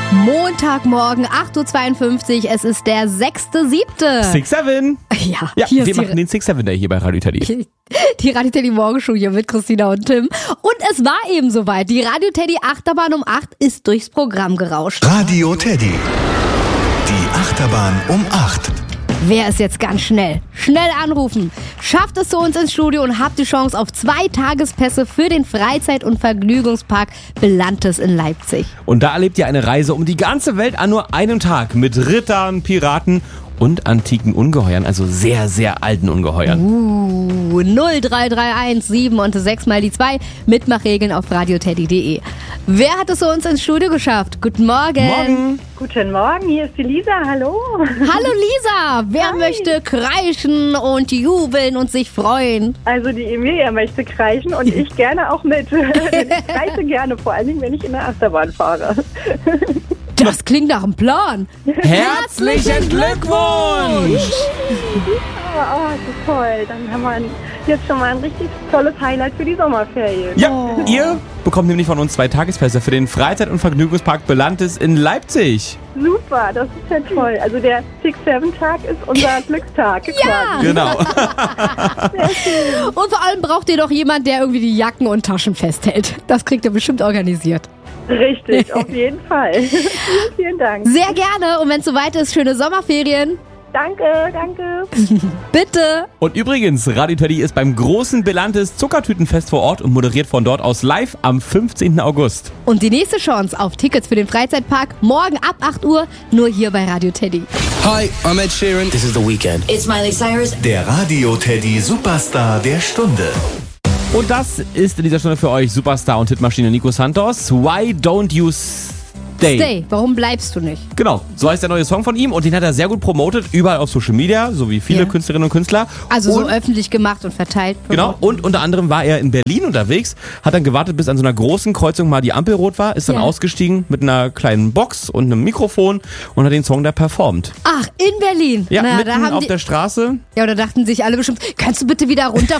Montagmorgen, 8.52 Uhr, es ist der 6.7. 6-7. Ja, hier wir ist machen den 6-7 Day hier bei Radio Teddy. die Radio Teddy Morgenshow hier mit Christina und Tim. Und es war eben soweit. Die Radio Teddy Achterbahn um 8 ist durchs Programm gerauscht. Radio Teddy. Die Achterbahn um 8. Wer ist jetzt ganz schnell? Schnell anrufen. Schafft es zu uns ins Studio und habt die Chance auf 2 Tagespässe für den Freizeit- und Vergnügungspark Belantes in Leipzig. Und da erlebt ihr eine Reise um die ganze Welt an nur einem Tag mit Rittern, Piraten und antiken Ungeheuern, also sehr, sehr alten Ungeheuern. 0331 7 und 6 mal die 2. Mitmachregeln auf radioteddy.de. Wer hat es zu uns ins Studio geschafft? Guten Morgen. Morgen. Guten Morgen, hier ist die Lisa, hallo. Hallo Lisa, wer möchte kreischen und jubeln und sich freuen? Also die Emilia möchte kreischen und ich gerne auch mit. Ich kreische gerne, vor allen Dingen, wenn ich in der Achterbahn fahre. Das klingt nach einem Plan. Herzlichen Glückwunsch! Oh, das ist toll. Dann haben wir jetzt schon mal ein richtig tolles Highlight für die Sommerferien. Ja, ihr bekommt nämlich von uns 2 Tagespässe für den Freizeit- und Vergnügungspark Belantes in Leipzig. Super, das ist ja toll. Also der 6-7-Tag ist unser Glückstag. Ja. Quasi. Genau. Und vor allem braucht ihr doch jemand, der irgendwie die Jacken und Taschen festhält. Das kriegt ihr bestimmt organisiert. Richtig, auf jeden Fall. Vielen Dank. Sehr gerne. Und wenn es soweit ist, schöne Sommerferien. Danke, danke. Bitte. Und übrigens, Radio Teddy ist beim großen Belantes Zuckertütenfest vor Ort und moderiert von dort aus live am 15. August. Und die nächste Chance auf Tickets für den Freizeitpark morgen ab 8 Uhr nur hier bei Radio Teddy. Hi, I'm Ed Sheeran. This is The Weeknd. It's Miley Cyrus. Der Radio Teddy Superstar der Stunde. Und das ist in dieser Stunde für euch Superstar und Hitmaschine Nico Santos. Why don't you stay? Stay, warum bleibst du nicht? Genau, so heißt der neue Song von ihm und den hat er sehr gut promotet, überall auf Social Media, so wie viele Ja. Künstlerinnen und Künstler. Also so und, öffentlich gemacht und verteilt. Genau, und unter anderem war er in Berlin unterwegs, hat dann gewartet, bis an so einer großen Kreuzung mal die Ampel rot war, ist dann Ja. ausgestiegen mit einer kleinen Box und einem Mikrofon und hat den Song da performt. Ach, in Berlin. Ja, Na, mitten da haben auf die, der Straße. ja, oder dachten sich alle bestimmt, kannst du bitte wieder runter